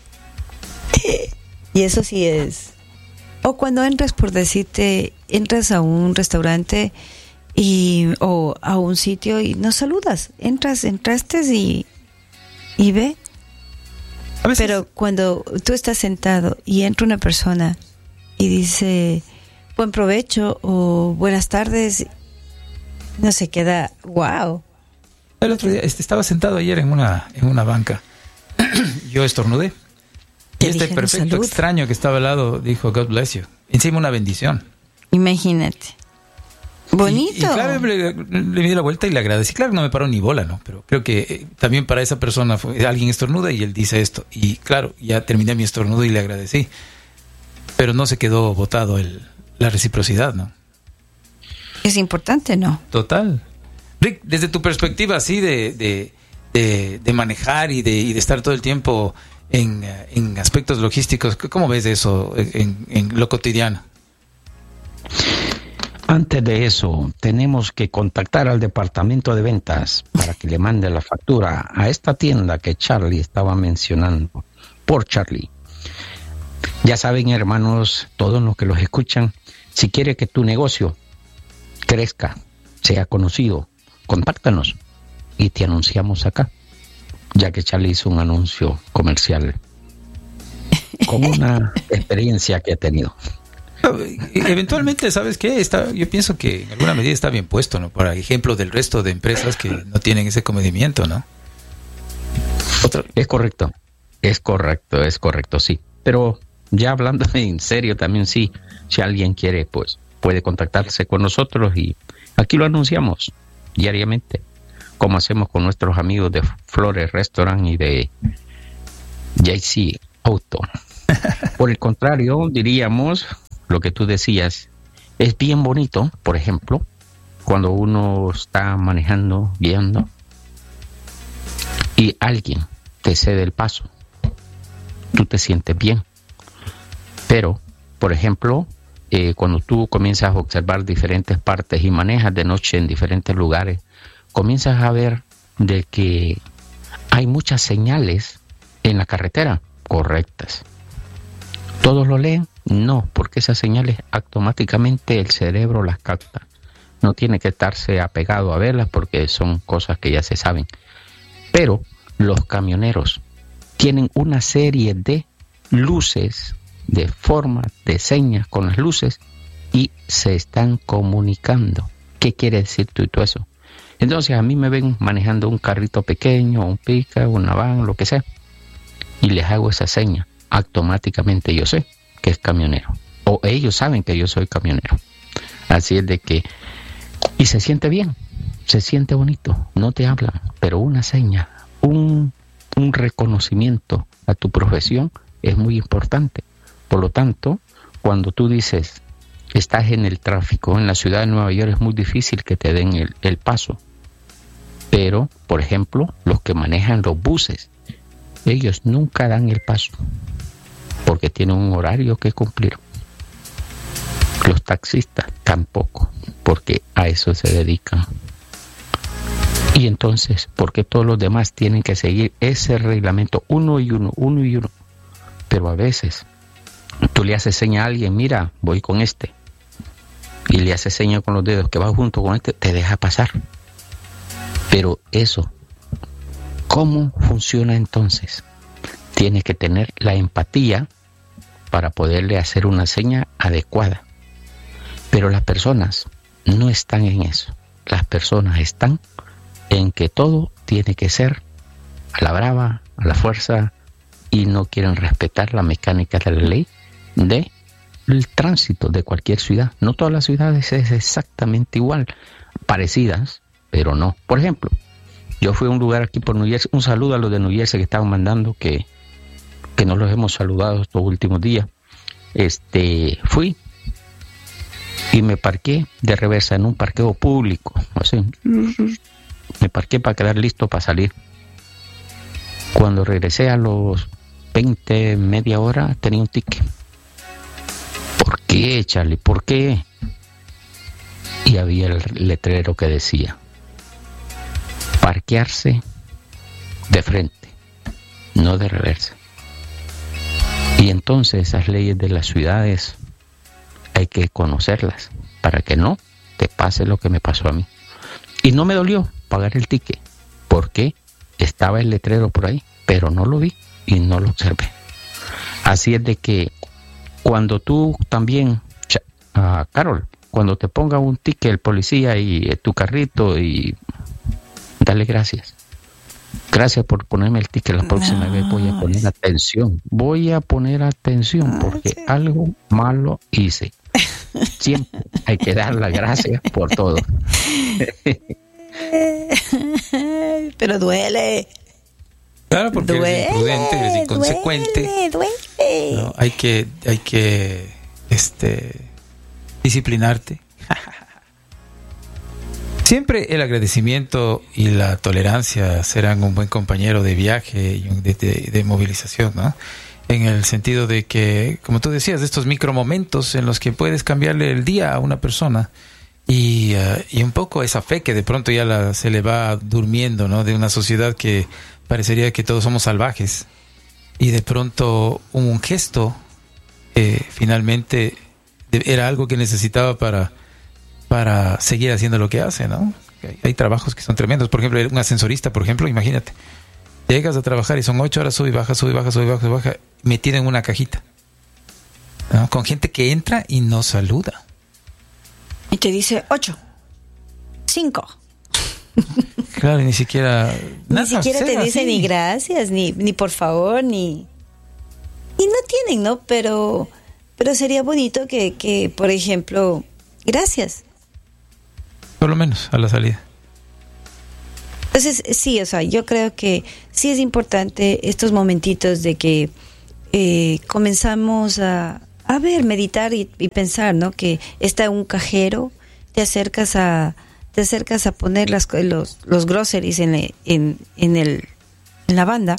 Eh, y eso sí es... O cuando entras, por decirte, entras a un restaurante y o a un sitio y no saludas, entras, entraste y, y ve. A veces... Pero cuando tú estás sentado y entra una persona y dice buen provecho o buenas tardes, no se queda, wow. El otro día este, estaba sentado ayer en una, en una banca. Yo estornudé. Y este perfecto salud. Extraño que estaba al lado dijo, God bless you. Encima una bendición. Imagínate. Bonito. Y, y claro, le, le di la vuelta y le agradecí. Claro, no me paró ni bola, ¿no? Pero creo que eh, también para esa persona fue, alguien estornuda y él dice esto. Y claro, ya terminé mi estornudo y le agradecí. Pero no se quedó botado el, la reciprocidad, ¿no? Es importante, ¿no? Total. Rick, desde tu perspectiva así de, de, de, de manejar y de, y de estar todo el tiempo... En, en aspectos logísticos, ¿cómo ves eso en, en lo cotidiano? Antes de eso, tenemos que contactar al departamento de ventas para que le mande la factura a esta tienda que Charlie estaba mencionando, por Charlie. Ya saben, hermanos, todos los que los escuchan, si quiere que tu negocio crezca, sea conocido, contáctanos y te anunciamos acá. Ya que Charlie hizo un anuncio comercial con una experiencia que ha tenido. Eventualmente, ¿sabes qué? Está, yo pienso que en alguna medida está bien puesto, ¿no? Por ejemplo, del resto de empresas que no tienen ese comedimiento, ¿no? Otro. Es correcto, es correcto, es correcto, sí. Pero ya hablando en serio también, sí, si alguien quiere, pues puede contactarse con nosotros y aquí lo anunciamos diariamente, como hacemos con nuestros amigos de Flores Restaurant y de J C Auto. Por el contrario, diríamos, lo que tú decías, es bien bonito, por ejemplo, cuando uno está manejando, guiando, y alguien te cede el paso. Tú te sientes bien. Pero, por ejemplo, eh, cuando tú comienzas a observar diferentes partes y manejas de noche en diferentes lugares, comienzas a ver de que hay muchas señales en la carretera correctas. ¿Todos lo leen? No, porque esas señales automáticamente el cerebro las capta. No tiene que estarse apegado a verlas porque son cosas que ya se saben. Pero los camioneros tienen una serie de luces, de formas, de señas con las luces y se están comunicando. ¿Qué quiere decir tú y todo eso? Entonces a mí me ven manejando un carrito pequeño, un pica, una van, lo que sea, y les hago esa seña. Automáticamente yo sé que es camionero o ellos saben que yo soy camionero. Así es de que, y se siente bien, se siente bonito, no te hablan, pero una seña, un, un reconocimiento a tu profesión es muy importante. Por lo tanto, cuando tú dices, estás en el tráfico, en la ciudad de Nueva York es muy difícil que te den el, el paso. Pero, por ejemplo, los que manejan los buses, ellos nunca dan el paso, porque tienen un horario que cumplir. Los taxistas tampoco, porque a eso se dedican. Y entonces, ¿por qué todos los demás tienen que seguir ese reglamento uno y uno, uno y uno? Pero a veces tú le haces seña a alguien, mira, voy con este, y le haces seña con los dedos que va junto con este, te deja pasar. Pero eso, ¿cómo funciona entonces? Tienes que tener la empatía para poderle hacer una seña adecuada. Pero las personas no están en eso. Las personas están en que todo tiene que ser a la brava, a la fuerza, y no quieren respetar la mecánica de la ley del tránsito de cualquier ciudad. No todas las ciudades es exactamente igual, parecidas, pero no. Por ejemplo, yo fui a un lugar aquí por New Jersey, un saludo a los de New Jersey que estaban mandando, que, que no los hemos saludado estos últimos días. Este, fui y me parqué de reversa en un parqueo público, así. Me parqué para quedar listo para salir. Cuando regresé a los veinte, media hora, tenía un ticket. ¿Por qué, Charlie? ¿Por qué? Y había el letrero que decía: parquearse de frente, no de reversa. Y entonces esas leyes de las ciudades hay que conocerlas para que no te pase lo que me pasó a mí. Y no me dolió pagar el ticket, porque estaba el letrero por ahí, pero no lo vi y no lo observé. Así es de que cuando tú también, uh, Carol, cuando te ponga un ticket el policía y eh, tu carrito, y dale gracias. Gracias por ponerme el ticket. La próxima no. vez voy a poner atención. Voy a poner atención porque sí. algo malo hice. Siempre hay que dar las gracias por todo. Pero duele. Claro, porque duele, eres imprudente, eres inconsecuente. Duele, duele. No, hay que, hay que, este, disciplinarte. Siempre el agradecimiento y la tolerancia serán un buen compañero de viaje y de, de, de movilización, ¿no? En el sentido de que, como tú decías, de estos micromomentos en los que puedes cambiarle el día a una persona y, uh, y un poco esa fe que de pronto ya la, se le va durmiendo, ¿no? De una sociedad que parecería que todos somos salvajes, y de pronto un gesto eh, finalmente era algo que necesitaba para para seguir haciendo lo que hace, ¿no? Hay, hay trabajos que son tremendos. Por ejemplo, un ascensorista, por ejemplo, imagínate, llegas a trabajar y son ocho horas, sube y baja, sube y baja, sube y baja, sube y baja, metida en una cajita, ¿no? Con gente que entra y no saluda. Y te dice ocho, cinco. Claro, y ni siquiera... Ni siquiera te dice ni gracias, ni, ni por favor, ni... Y no tienen, ¿no? Pero, pero sería bonito que, que, por ejemplo, gracias. Por lo menos a la salida. Entonces, sí, o sea, yo creo que sí es importante estos momentitos de que eh, comenzamos a, a ver, meditar y, y pensar, ¿no? Que está un cajero, te acercas a te acercas a poner las, los, los groceries en, en, en, el, en la banda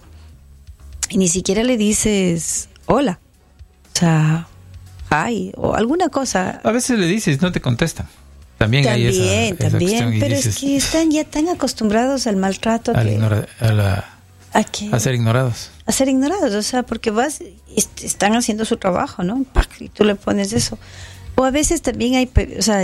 y ni siquiera le dices hola, o sea, hi, o alguna cosa. A veces le dices, no te contestan. También, también, hay esa, también, esa pero dices, es que están ya tan acostumbrados al maltrato al que, ignora, a, la, ¿a, qué? a ser ignorados. A ser ignorados, o sea, porque vas, est- están haciendo su trabajo, ¿no? Y tú le pones eso. O a veces también hay, o sea,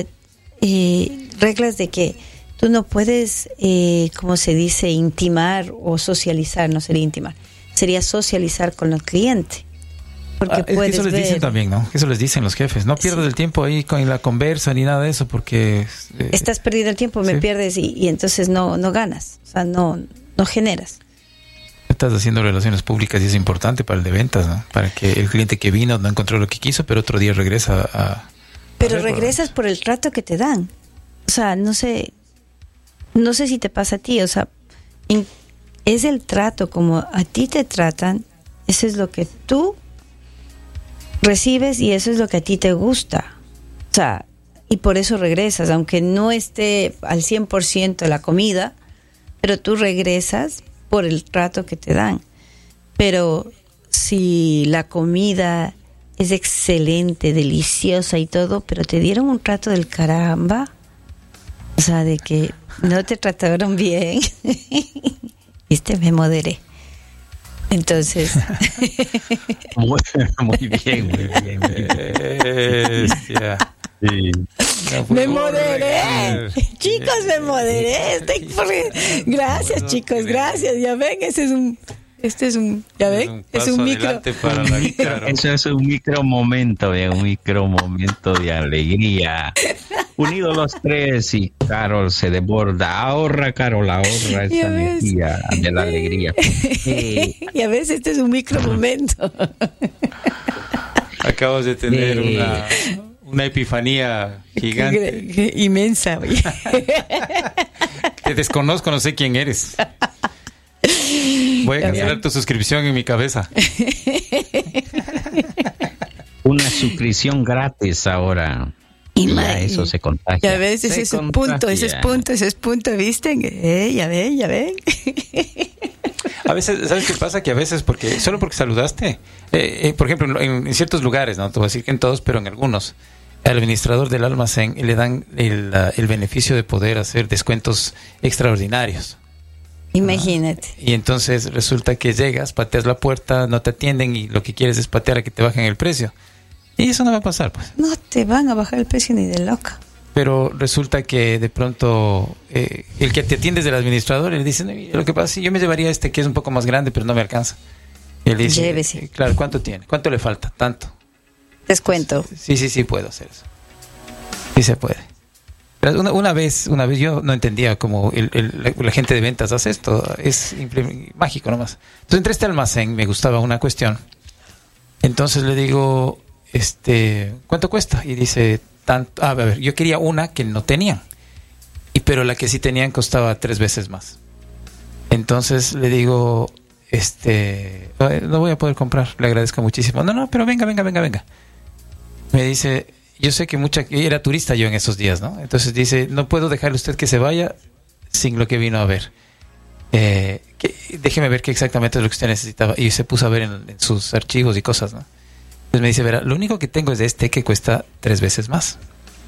eh, reglas de que tú no puedes, eh, como se dice, intimar o socializar, no sería intimar, sería socializar con el cliente. Porque ah, es puedes que eso les ver... dicen también, ¿no? Eso les dicen los jefes. No pierdas sí. el tiempo ahí con la conversa ni nada de eso porque... Eh, Estás perdiendo el tiempo, me sí. pierdes y, y entonces no, no ganas, o sea, no, no generas. Estás haciendo relaciones públicas y es importante para el de ventas, ¿no? Para que el cliente que vino no encontró lo que quiso, pero otro día regresa a... Pero a regresas por el trato que te dan. O sea, no sé, no sé si te pasa a ti, o sea, en, es el trato como a ti te tratan, eso es lo que tú recibes y eso es lo que a ti te gusta. O sea, y por eso regresas, aunque no esté al cien por ciento la comida, pero tú regresas por el trato que te dan. Pero si la comida es excelente, deliciosa y todo, pero te dieron un trato del caramba, o sea, de que no te trataron bien, viste, me moderé. Entonces... muy, muy bien, muy bien. Muy bien. Yeah. Sí. No, me moderé, chicos, me moderé. Estoy por... Gracias, no, chicos, gracias. Ya ven, ese es un, este es un, ya ven, es un, es un micro. Para la guitarra. Eso es un micro momento, un micro momento de alegría. Unidos los tres y Carol se desborda. Ahorra, Carol, ahorra esa energía de la alegría. Eh, y a veces este es un micro momento. Acabas de tener eh, una... Una epifanía gigante. Inmensa. Te desconozco, no sé quién eres. Voy a cancelar tu suscripción en mi cabeza. Una suscripción gratis ahora. Y ya eso se contagia. Ya ves, ese es un punto, ese es punto, ese es punto, ¿viste? Eh, ya ven, ya ven. A veces, ¿sabes qué pasa? Que a veces, porque solo porque saludaste, eh, eh, por ejemplo, en, en ciertos lugares, no te voy a decir que en todos, pero en algunos, al administrador del almacén le dan el, uh, el beneficio de poder hacer descuentos extraordinarios. Imagínate. ¿No? Y entonces resulta que llegas, pateas la puerta, no te atienden y lo que quieres es patear a que te bajen el precio. Y eso no va a pasar, pues. No te van a bajar el precio ni de loca. Pero resulta que de pronto eh, el que te atiende es del administrador y le dice, no, lo que pasa es que yo me llevaría este que es un poco más grande, pero no me alcanza. Y él dice, llévese. Claro, ¿cuánto tiene? ¿Cuánto le falta? Tanto. Descuento. Sí, sí, sí, puedo hacer eso. Sí se puede. Pero una, una vez, una vez yo no entendía cómo el, el, la, la gente de ventas hace esto. Es imple- mágico nomás. Entonces entré a este almacén, me gustaba una cuestión. Entonces le digo, este, ¿cuánto cuesta? Y dice, tanto. Ah, a ver, yo quería una que no tenían. Y pero la que sí tenían costaba tres veces más. Entonces le digo, este, no voy a poder comprar, le agradezco muchísimo. No, no, pero venga, venga, venga, venga. Me dice, yo sé que mucha, era turista yo en esos días, ¿no? Entonces dice, no puedo dejarle usted que se vaya sin lo que vino a ver. Eh, que, déjeme ver qué exactamente es lo que usted necesitaba. Y se puso a ver en, en sus archivos y cosas, ¿no? Entonces me dice, verá, lo único que tengo es de este que cuesta tres veces más.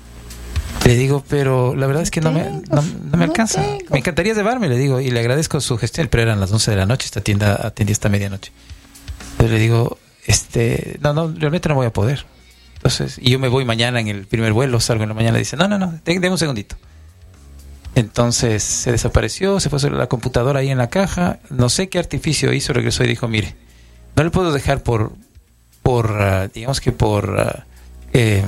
Le digo, pero la verdad es que no me, no, no me alcanza. Me encantaría llevarme, le digo, y le agradezco su gestión, pero eran las once de la noche, esta tienda atendía hasta medianoche. Entonces le digo, este, no, no, realmente no voy a poder. Entonces, y yo me voy mañana en el primer vuelo, salgo en la mañana, dice, no, no, no, déme un segundito. Entonces se desapareció, se fue sobre la computadora ahí en la caja, no sé qué artificio hizo, regresó y dijo, mire, no le puedo dejar por, por uh, digamos que por, uh, eh,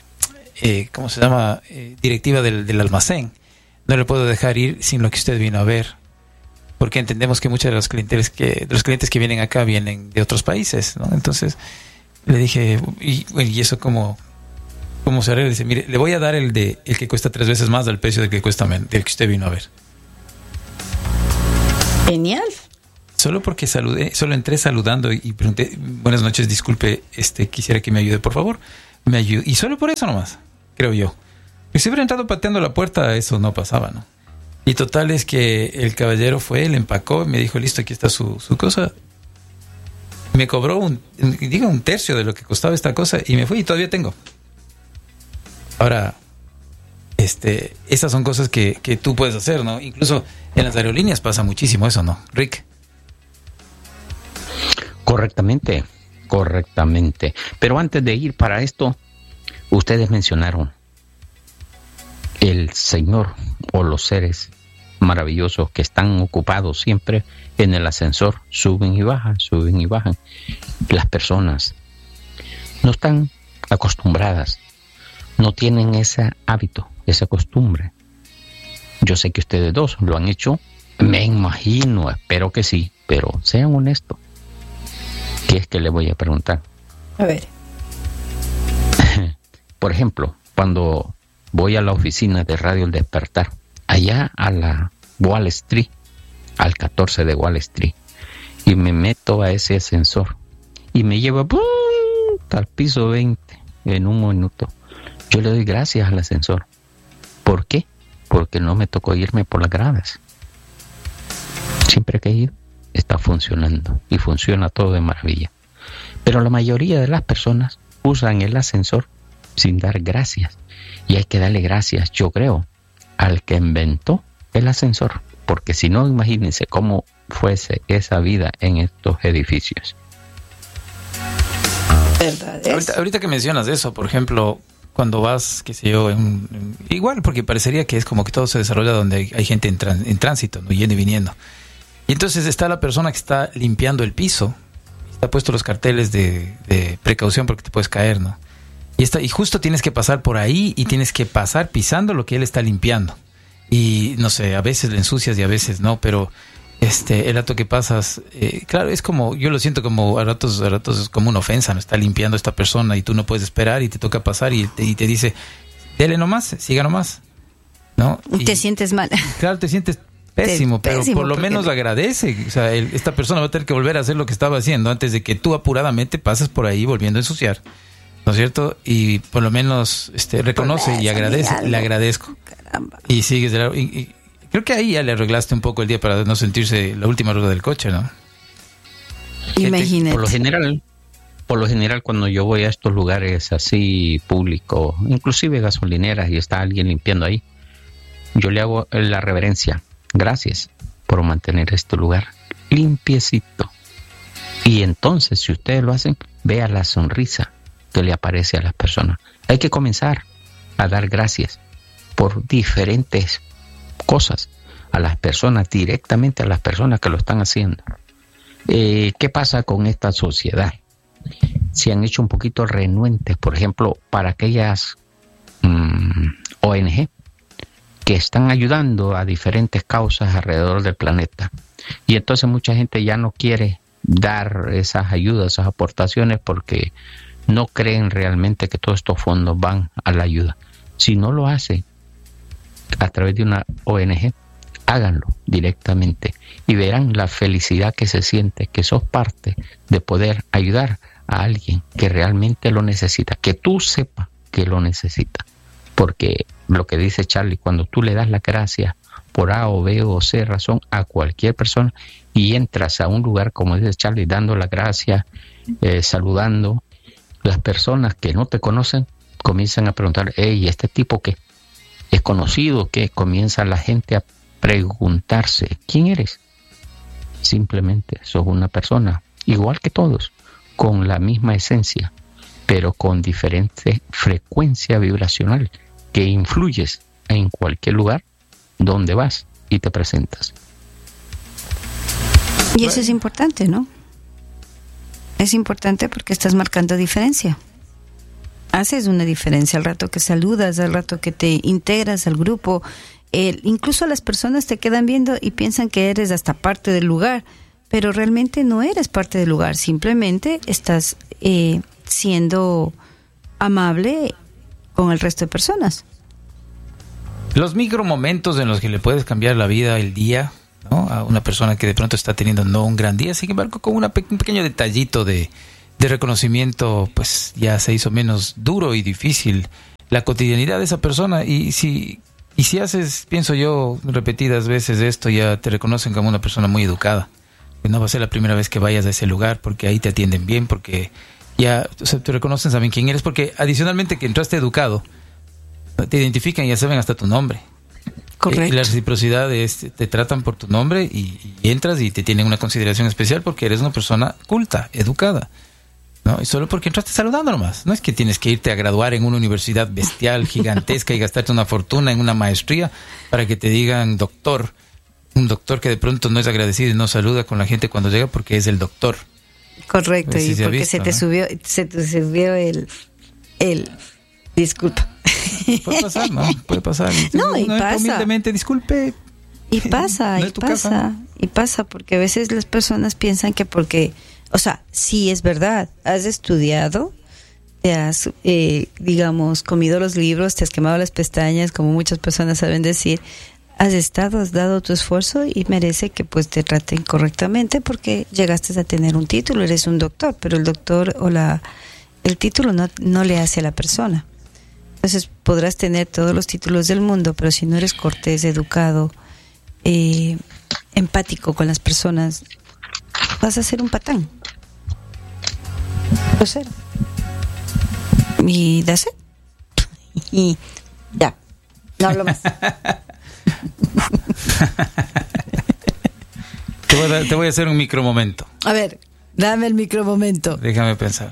eh, ¿cómo se llama? Eh, directiva del, del almacén, no le puedo dejar ir sin lo que usted vino a ver, porque entendemos que muchos de los clientes que, de los clientes que vienen acá vienen de otros países, ¿no? Entonces le dije, ¿y, y eso cómo, cómo se arregla? Dice, mire, le voy a dar el de el que cuesta tres veces más del precio del que cuesta men, del que usted vino a ver. Genial. Solo porque saludé, solo entré saludando y pregunté, buenas noches, disculpe, este, quisiera que me ayude, por favor. Me ayude. Y solo por eso nomás, creo yo. Si hubiera entrado pateando la puerta, eso no pasaba, ¿no? Y total es que el caballero fue, le empacó y me dijo, listo, aquí está su, su cosa. Me cobró un, digo, un tercio de lo que costaba esta cosa y me fui y todavía tengo. Ahora, este, esas son cosas que, que tú puedes hacer, ¿no? Incluso en las aerolíneas pasa muchísimo eso, ¿no? Rick. Correctamente, correctamente. Pero antes de ir para esto, ustedes mencionaron el Señor o los seres maravillosos que están ocupados siempre en el ascensor, suben y bajan, suben y bajan. Las personas no están acostumbradas, no tienen ese hábito, esa costumbre. Yo sé que ustedes dos lo han hecho Me imagino, espero que sí, pero sean honestos. ¿Qué es que le voy a preguntar? A ver. Por ejemplo, cuando voy a la oficina de Radio El Despertar, allá a la Wall Street, al catorce de Wall Street, y me meto a ese ascensor y me lleva ¡pum! Al piso veinte en un minuto. Yo le doy gracias al ascensor. ¿Por qué? Porque no me tocó irme por las gradas. Siempre que he ido, está funcionando y funciona todo de maravilla. Pero la mayoría de las personas usan el ascensor sin dar gracias. Y hay que darle gracias, yo creo, al que inventó el ascensor. Porque si no, imagínense cómo fuese esa vida en estos edificios. ¿Verdad? Ahorita, ahorita que mencionas eso, por ejemplo, cuando vas, qué sé yo, en, en, igual, porque parecería que es como que todo se desarrolla donde hay, hay gente en, tran, en tránsito, ¿no? Yendo y viniendo. Y entonces está la persona que está limpiando el piso, está puesto los carteles de, de precaución porque te puedes caer, ¿no? Y, está, y justo tienes que pasar por ahí y tienes que pasar pisando lo que él está limpiando. Y no sé, a veces le ensucias y a veces no, pero este el rato que pasas, eh, claro, es como, yo lo siento como a ratos, a ratos es como una ofensa, ¿no? Está limpiando esta persona y tú no puedes esperar y te toca pasar y te, y te dice, dele nomás, siga nomás, ¿no? Y te sientes mal. Claro, te sientes pésimo, te, pero pésimo por lo menos te... agradece. O sea, el, esta persona va a tener que volver a hacer lo que estaba haciendo antes de que tú apuradamente pases por ahí volviendo a ensuciar, ¿no es cierto? Y por lo menos este reconoce pues y agradece, le agradezco. Caramba. Y sigues de la, y, y creo que ahí ya le arreglaste un poco el día para no sentirse la última rueda del coche, ¿no? Imagínate. Por lo general, por lo general cuando yo voy a estos lugares así públicos, inclusive gasolineras, y está alguien limpiando ahí, yo le hago la reverencia. Gracias por mantener este lugar limpiecito. Y entonces, si ustedes lo hacen, vea la sonrisa que le aparece a las personas. Hay que comenzar a dar gracias por diferentes cosas a las personas, directamente a las personas que lo están haciendo. Eh, ¿Qué pasa con esta sociedad? Se han hecho un poquito renuentes, por ejemplo, para aquellas mmm, O N G que están ayudando a diferentes causas alrededor del planeta. Y entonces mucha gente ya no quiere dar esas ayudas, esas aportaciones, porque no creen realmente que todos estos fondos van a la ayuda. Si no lo hace a través de una O N G, háganlo directamente y verán la felicidad que se siente, que sos parte de poder ayudar a alguien que realmente lo necesita, que tú sepas que lo necesita. Porque lo que dice Charlie, cuando tú le das la gracia por A o B o C razón a cualquier persona y entras a un lugar, como dice Charlie, dando la gracia, eh, saludando, las personas que no te conocen comienzan a preguntar, hey, ¿este tipo qué? ¿Es conocido? ¿Qué? Comienza la gente a preguntarse, ¿quién eres? Simplemente sos una persona, igual que todos, con la misma esencia, pero con diferente frecuencia vibracional, que influyes en cualquier lugar donde vas y te presentas. Y eso es importante, ¿no? Es importante porque estás marcando diferencia. Haces una diferencia al rato que saludas, al rato que te integras al grupo. Eh, incluso las personas te quedan viendo y piensan que eres hasta parte del lugar, pero realmente no eres parte del lugar. Simplemente estás eh, siendo amable con el resto de personas. Los micromomentos en los que le puedes cambiar la vida, el día, ¿no? A una persona que de pronto está teniendo no un gran día, sin embargo, con una pe- un pequeño detallito de, de reconocimiento, pues ya se hizo menos duro y difícil la cotidianidad de esa persona. Y si, y si haces, pienso yo, repetidas veces esto, ya te reconocen como una persona muy educada. Que no va a ser la primera vez que vayas a ese lugar, porque ahí te atienden bien, porque ya, o sea, te reconocen, saben quién eres, porque adicionalmente que entraste educado, te identifican y ya saben hasta tu nombre. Correcto. Y la reciprocidad es, te tratan por tu nombre y, y entras y te tienen una consideración especial porque eres una persona culta, educada, ¿no? Y solo porque entraste saludando nomás. No es que tienes que irte a graduar en una universidad bestial, gigantesca y gastarte una fortuna en una maestría para que te digan doctor. Un doctor que de pronto no es agradecido y no saluda con la gente cuando llega porque es el doctor. Correcto, pues sí, y se porque visto, se te ¿no? subió, se te subió el, el disculpa. Puede pasar, ¿no? Puede pasar. No, y no, pasa. Humildemente, disculpe. Y pasa, ¿No y es tu pasa, casa? y pasa, porque a veces las personas piensan que porque, o sea, sí es verdad, has estudiado, te has, eh, digamos, comido los libros, te has quemado las pestañas, como muchas personas saben decir, has estado, has dado tu esfuerzo y merece que pues te traten correctamente porque llegaste a tener un título, eres un doctor, pero el doctor o la el título no, no le hace a la persona. Entonces podrás tener todos los títulos del mundo, pero si no eres cortés, educado, eh, empático con las personas, vas a ser un patán. Grosero. Y that's it. Y ya, no hablo más. Te voy, a dar, te voy a hacer un micromomento. A ver, dame el micromomento. Déjame pensar.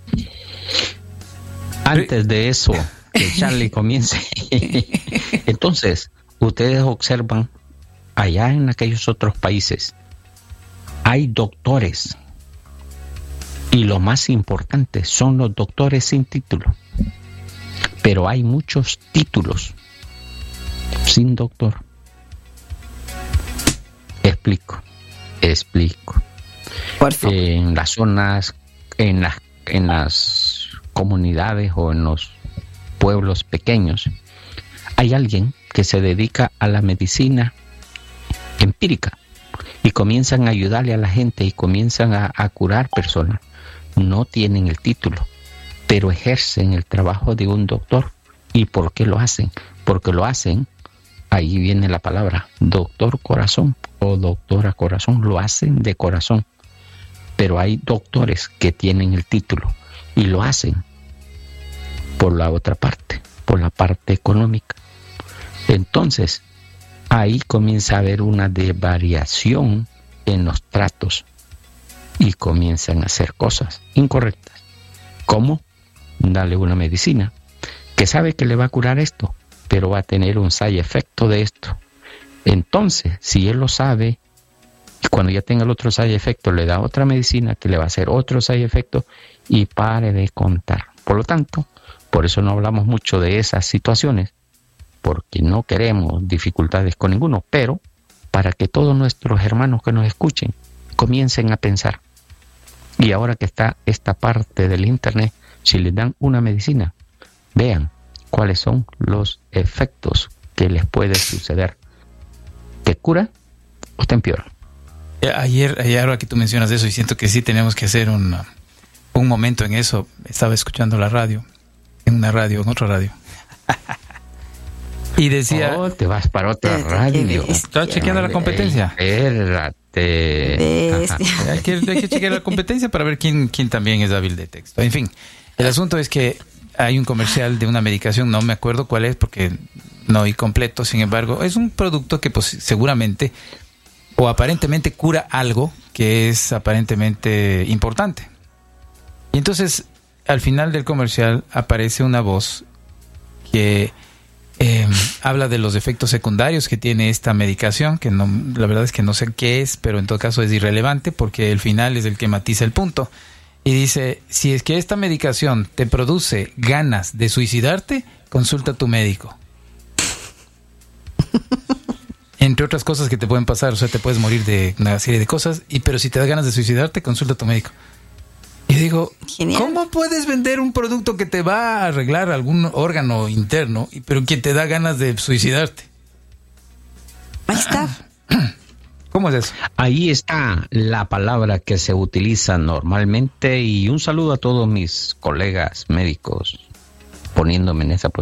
Antes de eso, que Charlie comience. Entonces, ustedes observan, allá en aquellos otros países, hay doctores. Y lo más importante son los doctores sin título. Pero hay muchos títulos sin doctor. Explico, explico. Por favor. En las zonas, en las, en las comunidades o en los pueblos pequeños, hay alguien que se dedica a la medicina empírica y comienzan a ayudarle a la gente y comienzan a, a curar personas. No tienen el título, pero ejercen el trabajo de un doctor. ¿Y por qué lo hacen? Porque lo hacen, ahí viene la palabra, doctor corazón o doctora corazón, lo hacen de corazón. Pero hay doctores que tienen el título y lo hacen por la otra parte, por la parte económica. Entonces, ahí comienza a haber una desvariación en los tratos y comienzan a hacer cosas incorrectas. ¿Cómo? Darle una medicina que sabe que le va a curar esto, pero va a tener un side effect de esto. Entonces, si él lo sabe, y cuando ya tenga el otro side effect, le da otra medicina que le va a hacer otro side effect y pare de contar. Por lo tanto, por eso no hablamos mucho de esas situaciones, porque no queremos dificultades con ninguno, pero para que todos nuestros hermanos que nos escuchen comiencen a pensar. Y ahora que está esta parte del internet, si les dan una medicina, vean cuáles son los efectos que les puede suceder. ¿Te cura o te empeora? Ayer, ayer, ahora que tú mencionas eso, y siento que sí tenemos que hacer un, un momento en eso. Estaba escuchando la radio, en una radio, en otra radio. Y decía... Oh, te vas para otra radio. ¿Estás chequeando la competencia? Espérate. Hay que, hay que chequear la competencia para ver quién, quién también es hábil de texto. En fin, el asunto es que hay un comercial de una medicación, no me acuerdo cuál es porque no oí completo, sin embargo, es un producto que pues, seguramente o aparentemente cura algo que es aparentemente importante. Y entonces, al final del comercial aparece una voz que eh, habla de los efectos secundarios que tiene esta medicación, que no, la verdad es que no sé qué es, pero en todo caso es irrelevante porque el final es el que matiza el punto. Y dice, si es que esta medicación te produce ganas de suicidarte, consulta a tu médico. Entre otras cosas que te pueden pasar, o sea, te puedes morir de una serie de cosas, y pero si te da ganas de suicidarte, consulta a tu médico. Y digo, genial. ¿Cómo puedes vender un producto que te va a arreglar algún órgano interno, pero que te da ganas de suicidarte? Ahí está. ¿Cómo es eso? Ahí está la palabra que se utiliza normalmente, y un saludo a todos mis colegas médicos poniéndome en esa posición.